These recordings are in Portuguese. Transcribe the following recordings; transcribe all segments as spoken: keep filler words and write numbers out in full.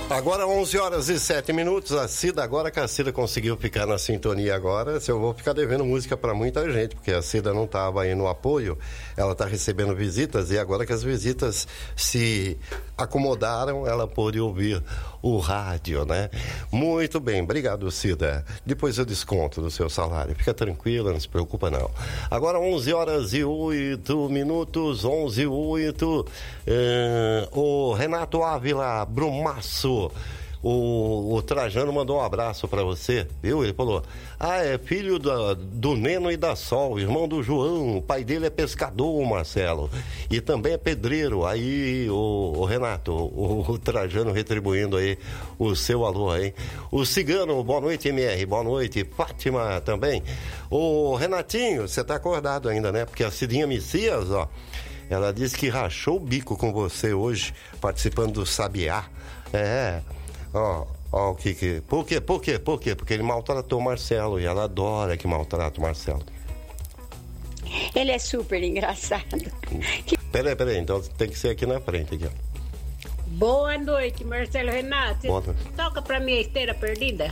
Agora onze horas e sete minutos, a Cida, agora que a Cida conseguiu ficar na sintonia agora, eu vou ficar devendo música para muita gente, porque a Cida não estava aí no apoio, ela está recebendo visitas, e agora que as visitas se acomodaram, ela pôde ouvir o rádio, né? Muito bem, obrigado, Cida. Depois eu desconto do seu salário, fica tranquila, não se preocupa não. Agora onze horas e oito minutos, onze e oito, uh, o Renato Ávila Brumaço, O, o Trajano mandou um abraço pra você, viu? Ele falou: ah, é filho da, do Neno e da Sol, irmão do João, o pai dele é pescador, Marcelo, e também é pedreiro. Aí o, o Renato, o, o Trajano retribuindo aí o seu alô, hein? O Cigano, boa noite, M R, boa noite. Fátima também. O Renatinho, você tá acordado ainda, né? Porque a Cidinha Messias, ó, ela disse que rachou o bico com você hoje, participando do Sabiá. É, ó, ó, o que que... Por quê? Por quê? Por quê? Porque ele maltratou o Marcelo e ela adora que maltrata o Marcelo. Ele é super engraçado. Peraí, peraí, então tem que ser aqui na frente, aqui, ó. Boa noite, Marcelo Renato. Boa noite. Toca pra mim a Esteira Perdida.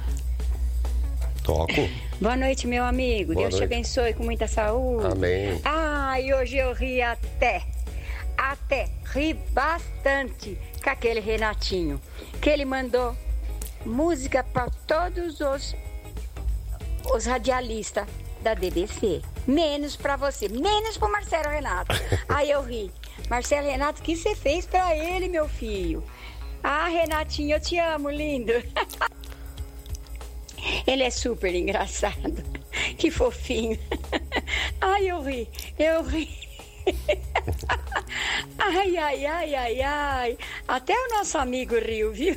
Toco. Boa noite, meu amigo. Boa Deus noite. te abençoe com muita saúde. Amém. Ah, e hoje eu ri até, até, ri bastante com aquele Renatinho, que ele mandou música para todos os, os radialistas da D B C. Menos para você, menos pro Marcelo Renato. Aí eu ri. Marcelo Renato, o que você fez para ele, meu filho? Ah, Renatinho, eu te amo, lindo. Ele é super engraçado. Que fofinho. Ai, eu ri, eu ri. Ai, ai, ai, ai, ai. Até o nosso amigo riu, viu?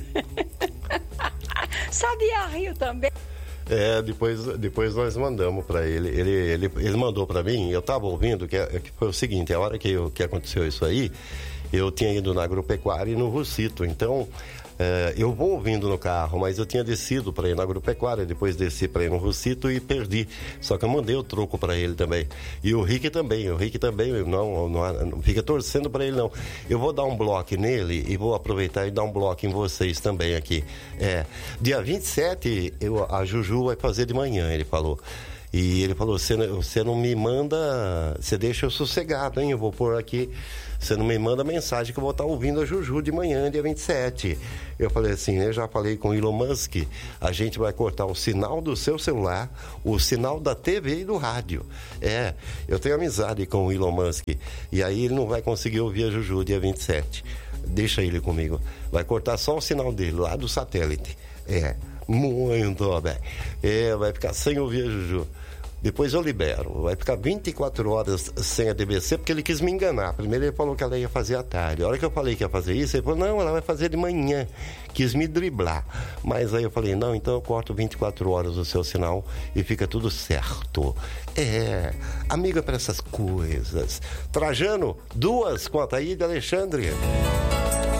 Sabia riu também. É, depois, depois nós mandamos para ele. Ele, ele. Ele mandou para mim, eu tava ouvindo, que, que foi o seguinte, a hora que, eu, que aconteceu isso aí, eu tinha ido na Agropecuária e no Russito, então... É, eu vou ouvindo no carro, mas eu tinha descido para ir na Agropecuária, depois desci para ir no Russito e perdi. Só que eu mandei o troco para ele também. E o Rick também, o Rick também, não, não, não fica torcendo para ele não. Eu vou dar um bloco nele e vou aproveitar e dar um bloco em vocês também aqui. É, dia vinte e sete, eu, a Juju vai fazer de manhã, ele falou. E ele falou, você não me manda, você deixa eu sossegado, hein? Eu vou pôr aqui, você não me manda mensagem que eu vou estar ouvindo a Juju de manhã, dia vinte e sete. Eu falei assim, eu já falei com o Elon Musk, a gente vai cortar o sinal do seu celular, o sinal da T V e do rádio. É, eu tenho amizade com o Elon Musk, e aí ele não vai conseguir ouvir a Juju dia vinte e sete. Deixa ele comigo. Vai cortar só o sinal dele, lá do satélite. É, muito bem. É, vai ficar sem ouvir a Juju. Depois eu libero. Vai ficar vinte e quatro horas sem a D B C, porque ele quis me enganar. Primeiro ele falou que ela ia fazer à tarde. A hora que eu falei que ia fazer isso, ele falou, não, ela vai fazer de manhã. Quis me driblar. Mas aí eu falei, não, então eu corto vinte e quatro horas o seu sinal e fica tudo certo. É, amiga para essas coisas. Trajano, duas com a Taíde Alexandre.